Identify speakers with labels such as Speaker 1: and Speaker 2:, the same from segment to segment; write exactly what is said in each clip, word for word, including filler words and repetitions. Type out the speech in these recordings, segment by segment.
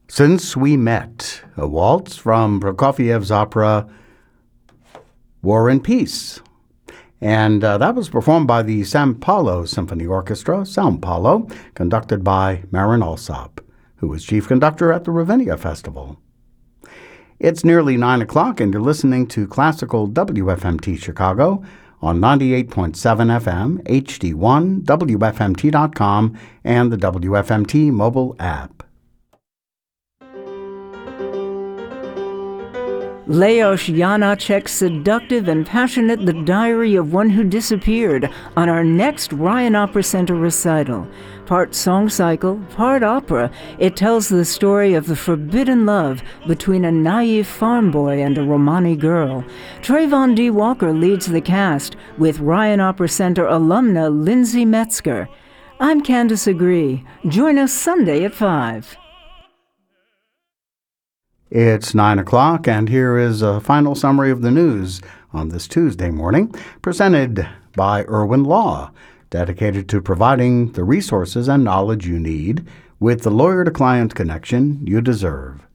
Speaker 1: Since We Met, a waltz from Prokofiev's opera War and Peace. And uh, that was performed by the San Paulo Symphony Orchestra, Sao Paulo, conducted by Marin Alsop, who was chief conductor at the Ravinia Festival. It's nearly nine o'clock, and you're listening to Classical W F M T Chicago on ninety-eight point seven F M, H D one, W F M T dot com, and the W F M T mobile app.
Speaker 2: Leos Janacek's seductive and passionate The Diary of One Who Disappeared on our next Ryan Opera Center recital. Part song cycle, part opera, it tells the story of the forbidden love between a naive farm boy and a Romani girl. Trayvon D. Walker leads the cast with Ryan Opera Center alumna Lindsay Metzger. I'm Candace Agree. Join us Sunday at five.
Speaker 1: It's nine o'clock, and here is a final summary of the news on this Tuesday morning, presented by Irwin Law, dedicated to providing the resources and knowledge you need with the lawyer-to-client connection you deserve.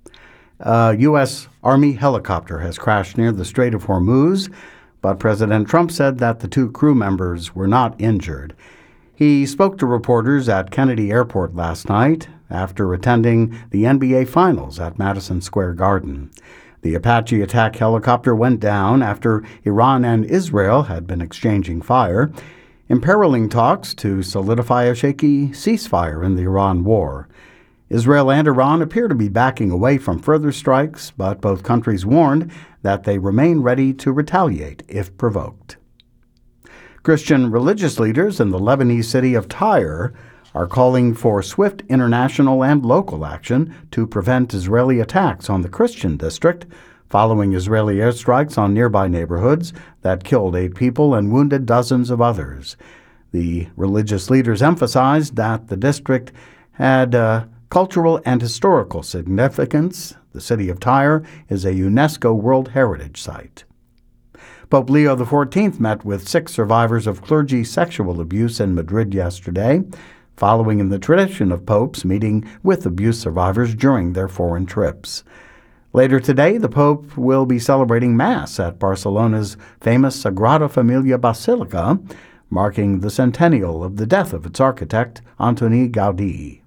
Speaker 1: A U S Army helicopter has crashed near the Strait of Hormuz, but President Trump said that the two crew members were not injured. He spoke to reporters at Kennedy Airport last night after attending the N B A Finals at Madison Square Garden. The Apache attack helicopter went down after Iran and Israel had been exchanging fire, imperiling talks to solidify a shaky ceasefire in the Iran war. Israel and Iran appear to be backing away from further strikes, but both countries warned that they remain ready to retaliate if provoked. Christian religious leaders in the Lebanese city of Tyre are calling for swift international and local action to prevent Israeli attacks on the Christian district following Israeli airstrikes on nearby neighborhoods that killed eight people and wounded dozens of others. The religious leaders emphasized that the district had uh, cultural and historical significance. The city of Tyre is a UNESCO World Heritage Site. Pope Leo the fourteenth met with six survivors of clergy sexual abuse in Madrid yesterday, following in the tradition of popes meeting with abuse survivors during their foreign trips. Later today, the Pope will be celebrating Mass at Barcelona's famous Sagrada Familia Basilica, marking the centennial of the death of its architect, Antoni Gaudí.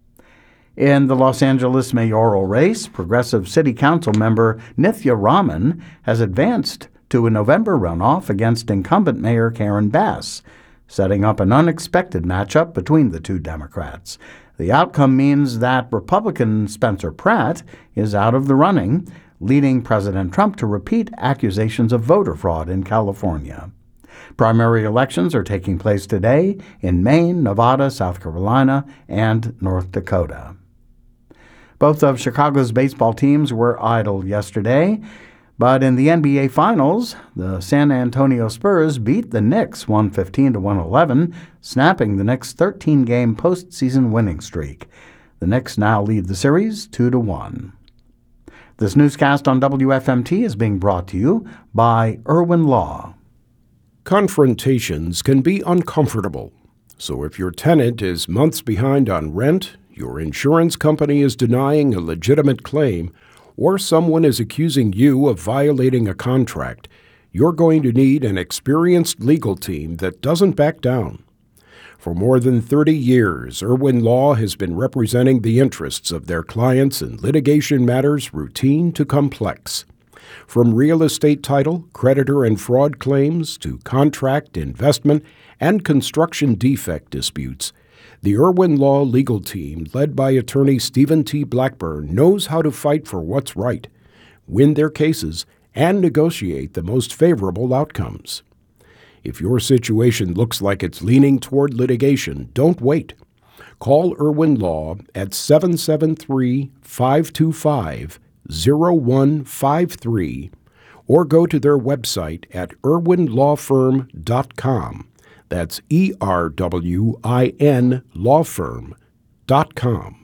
Speaker 1: In the Los Angeles mayoral race, Progressive City Council member Nithya Raman has advanced to a November runoff against incumbent Mayor Karen Bass, setting up an unexpected matchup between the two Democrats. The outcome means that Republican Spencer Pratt is out of the running, leading President Trump to repeat accusations of voter fraud in California. Primary elections are taking place today in Maine, Nevada, South Carolina, and North Dakota. Both of Chicago's baseball teams were idle yesterday, but in the N B A Finals, the San Antonio Spurs beat the Knicks one fifteen to one eleven, snapping the Knicks' thirteen-game postseason winning streak. The Knicks now lead the series two to one. This newscast on W F M T is being brought to you by Irwin Law.
Speaker 3: Confrontations can be uncomfortable. So if your tenant is months behind on rent, your insurance company is denying a legitimate claim, or someone is accusing you of violating a contract, you're going to need an experienced legal team that doesn't back down. For more than thirty years, Irwin Law has been representing the interests of their clients in litigation matters routine to complex. From real estate title, creditor and fraud claims to contract, investment, and construction defect disputes, the Irwin Law legal team, led by attorney Stephen T. Blackburn, knows how to fight for what's right, win their cases, and negotiate the most favorable outcomes. If your situation looks like it's leaning toward litigation, don't wait. Call Irwin Law at seven seven three, five two five, zero one five three or go to their website at irwin law firm dot com. That's E R W I N law firm dot com.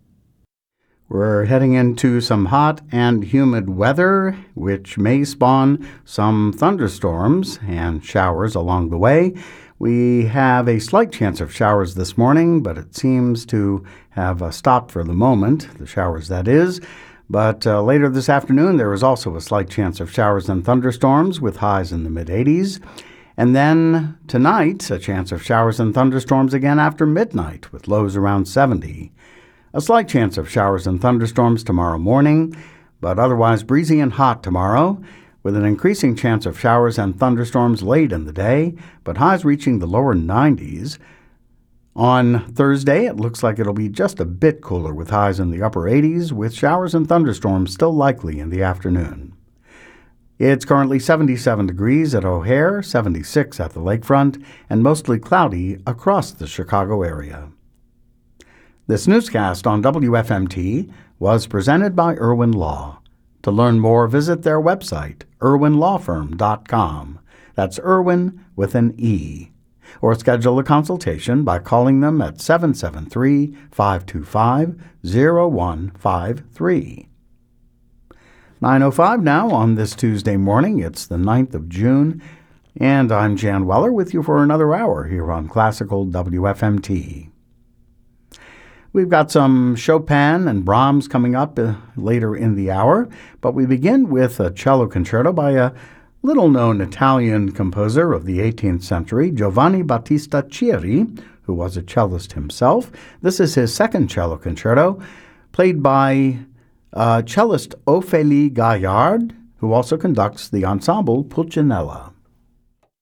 Speaker 1: We're heading into some hot and humid weather, which may spawn some thunderstorms and showers along the way. We have a slight chance of showers this morning, but it seems to have uh, stopped for the moment, the showers that is. But uh, later this afternoon, there is also a slight chance of showers and thunderstorms with highs in the mid-eighties. And then tonight, a chance of showers and thunderstorms again after midnight with lows around seventy. A slight chance of showers and thunderstorms tomorrow morning, but otherwise breezy and hot tomorrow, with an increasing chance of showers and thunderstorms late in the day, but highs reaching the lower nineties. On Thursday, it looks like it'll be just a bit cooler with highs in the upper eighties, with showers and thunderstorms still likely in the afternoon. It's currently seventy-seven degrees at O'Hare, seventy-six at the lakefront, and mostly cloudy across the Chicago area. This newscast on W F M T was presented by Irwin Law. To learn more, visit their website, irwin law firm dot com. That's Irwin with an E. Or schedule a consultation by calling them at seven seven three, five two five, zero one five three. nine oh five now on this Tuesday morning. It's the ninth of June, and I'm Jan Weller with you for another hour here on Classical W F M T. We've got some Chopin and Brahms coming up uh, later in the hour, but we begin with a cello concerto by a little-known Italian composer of the eighteenth century, Giovanni Battista Chieri, who was a cellist himself. This is his second cello concerto, played by uh, cellist Ophélie Gaillard, who also conducts the ensemble Pulcinella.